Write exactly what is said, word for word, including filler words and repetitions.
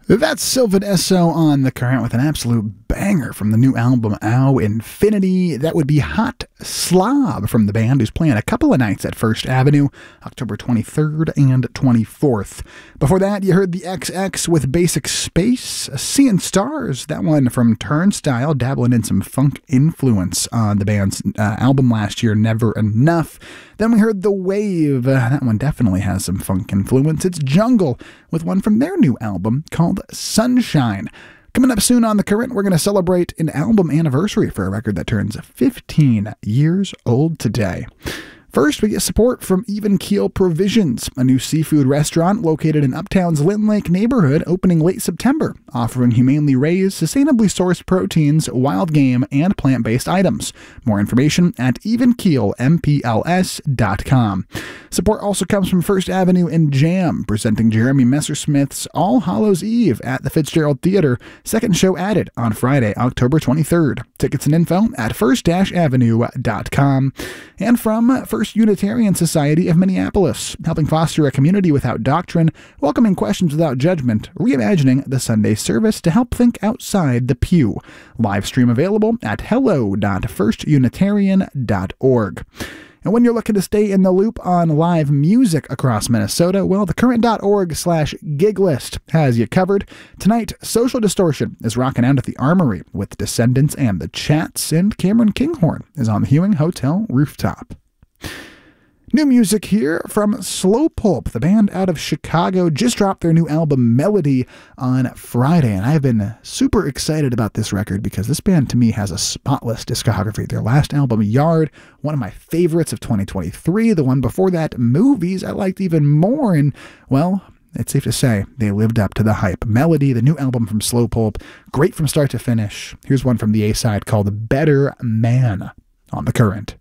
That's Sylvan Esso on The Current with an absolute banger from the new album Ow Infinity. That would be Hot Slob from the band, who's playing a couple of nights at First Avenue, October twenty-third and twenty-fourth. Before that, you heard the X X with Basic Space, Seeing Stars, that one from Turnstile, dabbling in some funk influence on the band's uh, album last year, Never Enough. Then we heard The Wave, uh, that one definitely has some funk influence. It's Jungle with one from their new album called Sunshine. Coming up soon on The Current, we're going to celebrate an album anniversary for a record that turns fifteen years old today. First, we get support from Even Keel Provisions, a new seafood restaurant located in Uptown's Lynn Lake neighborhood, opening late September, offering humanely raised, sustainably sourced proteins, wild game, and plant-based items. More information at even keel m p l s dot com. Support also comes from First Avenue and Jam, presenting Jeremy Messersmith's All Hallows Eve at the Fitzgerald Theater, second show added on Friday, October twenty-third. Tickets and info at first avenue dot com. And from First Unitarian Society of Minneapolis, helping foster a community without doctrine, welcoming questions without judgment, reimagining the Sunday service to help think outside the pew. Live stream available at hello dot first unitarian dot org. And when you're looking to stay in the loop on live music across Minnesota, well, thecurrent.org slash gig list has you covered. Tonight, Social Distortion is rocking out at the Armory with Descendants and the Chats, and Cameron Kinghorn is on the Hewing Hotel rooftop. New music here from Slow Pulp, the band out of Chicago, just dropped their new album Melody on Friday, and I've been super excited about this record because this band to me has a spotless discography. Their last album, Yard, one of my favorites of twenty twenty-three. The one before that, Movies, I liked even more, and well, it's safe to say they lived up to the hype. Melody, the new album from Slow Pulp, great from start to finish. Here's one from the A-side called Better Man on The Current.